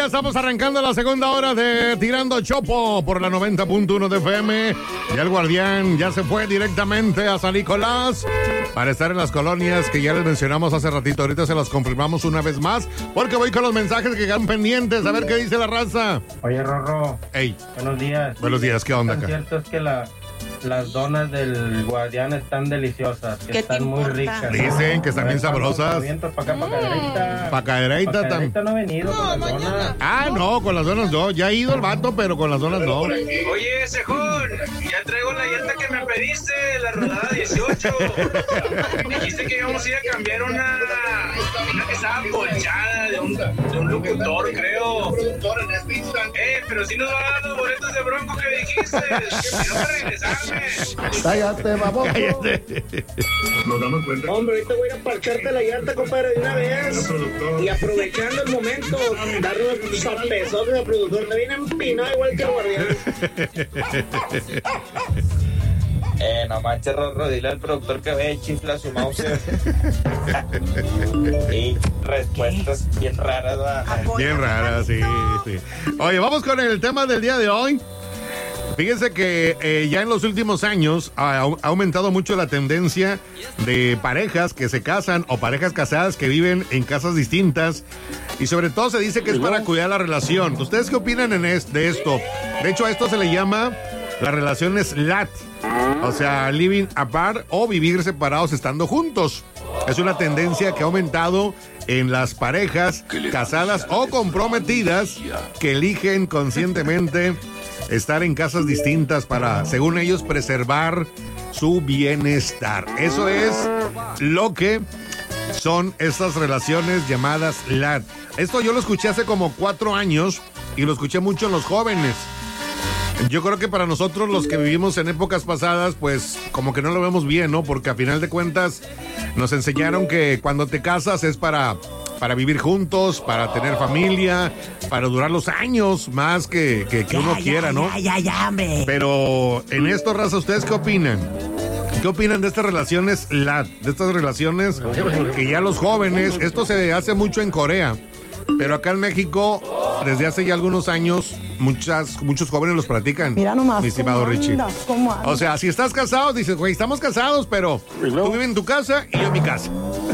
ya estamos arrancando la segunda hora de Tirando Chopo por la 90.1 de FM. Y el Guardián ya se fue directamente a San Nicolás para estar en las colonias que ya les mencionamos hace ratito. Ahorita se las confirmamos una vez más porque voy con los mensajes que quedan pendientes. A ver qué dice la raza. Oye, Rorro. Hey. Buenos días. Buenos días, ¿qué onda Lo acá? cierto es que las donas del Guardián están deliciosas, que están muy ricas. Dicen que están bien sabrosas. Para acá, para Cadereyta también. no ha venido con las donas. Ah, no, con las donas no. Ya ha ido el vato, pero con las donas no. Oye, Cejón, ya traigo la llanta que me pediste, la rodada 18. Dijiste que íbamos a ir a cambiar una que estaba ponchada de un locutor, creo. Pero si nos va a dar los boletos de Bronco que dijiste, que si no para regresarme. Cállate, baboso. Nos damos cuenta. Hombre, ahorita voy a ir a parcharte la llanta, compadre, de una vez. Y aprovechando el momento, darle unos zapezotes al productor. Me viene empinado igual que el Guardián. No manches, Rorro, dile al productor que ve chifla su mouse. Y respuestas bien raras, ¿verdad? Bien raras, sí. Oye, vamos con el tema del día de hoy. Fíjense que ya en los últimos años ha aumentado mucho la tendencia de parejas que se casan o parejas casadas que viven en casas distintas y sobre todo se dice que es para cuidar la relación. ¿Ustedes qué opinan de esto? De hecho, a esto se le llama las relaciones LAT, o sea, living apart o vivir separados estando juntos. Es una tendencia que ha aumentado en las parejas casadas o comprometidas que eligen conscientemente estar en casas distintas para, según ellos, preservar su bienestar. Eso es lo que son estas relaciones llamadas LAT. Esto yo lo escuché hace como 4 años y lo escuché mucho en los jóvenes. Yo creo que para nosotros los que vivimos en épocas pasadas, pues como que no lo vemos bien, ¿no? Porque a final de cuentas nos enseñaron que cuando te casas es para vivir juntos, para tener familia, para durar los años más que uno quiera, ¿no? Ya, hombre. Pero en esto, raza, ¿ustedes qué opinan? ¿Qué opinan de estas relaciones LAT? De estas relaciones que ya los jóvenes, esto se hace mucho en Corea, pero acá en México, desde hace ya algunos años, muchos jóvenes los practican. Mira nomás, mi estimado Richie. O sea, si estás casado, dices, güey, estamos casados, pero tú vives en tu casa y yo en mi casa.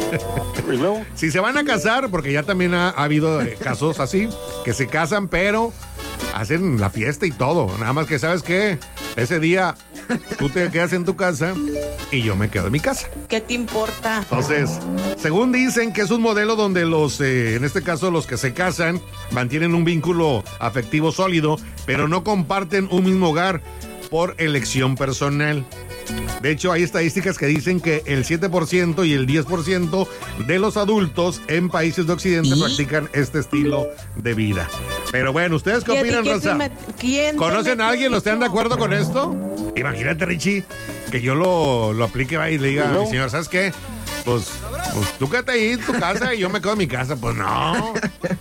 Si se van a casar, porque ya también ha habido casos así, que se casan, pero hacen la fiesta y todo. Nada más que, ¿sabes qué? Ese día tú te quedas en tu casa y yo me quedo en mi casa. ¿Qué te importa? Entonces, según dicen que es un modelo donde en este caso los que se casan, mantienen un vínculo afectivo sólido, pero no comparten un mismo hogar por elección personal. De hecho, hay estadísticas que dicen que el 7% y el 10% de los adultos en países de Occidente practican este estilo de vida. Pero bueno, ¿ustedes qué opinan, raza? ¿Conocen a alguien? ¿No están de acuerdo con esto? Imagínate, Richie, que yo lo aplique y le diga a mi señor, ¿sabes qué? Pues tú quédate ahí en tu casa y yo me quedo en mi casa. Pues no.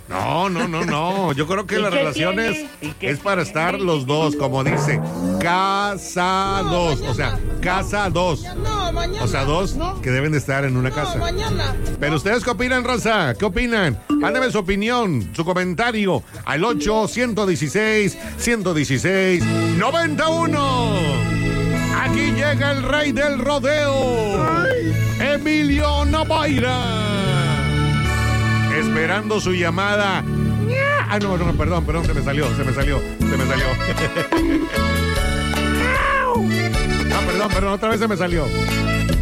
Yo creo que las relaciones es para estar los dos, como dice, casados. O sea, casados. O sea, dos que deben de estar en una casa. Pero ¿ustedes qué opinan, raza? ¿Qué opinan? Mándeme su opinión, su comentario al 8-116-116-91. Aquí llega el rey del rodeo, Emilio Navaira, esperando su llamada. Ah, no, perdón, se me salió. No, perdón, otra vez se me salió.